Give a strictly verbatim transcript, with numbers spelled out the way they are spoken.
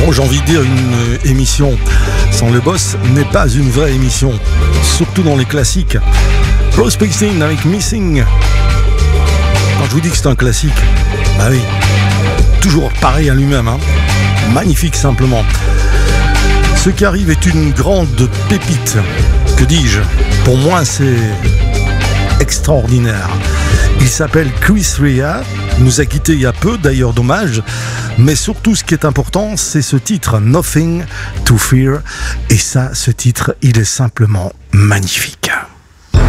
Bon, j'ai envie de dire, une émission sans le boss n'est pas une vraie émission, surtout dans les classiques. Bruce Springsteen avec Missing. Quand je vous dis que c'est un classique, bah oui, toujours pareil à lui-même, hein. Magnifique simplement. Ce qui arrive est une grande pépite. Que dis-je? Pour moi, c'est extraordinaire. Il s'appelle Chris Rea, nous a quittés il y a peu, d'ailleurs dommage, mais surtout ce qui est important, c'est ce titre, Nothing to Fear, et ça, ce titre, il est simplement magnifique.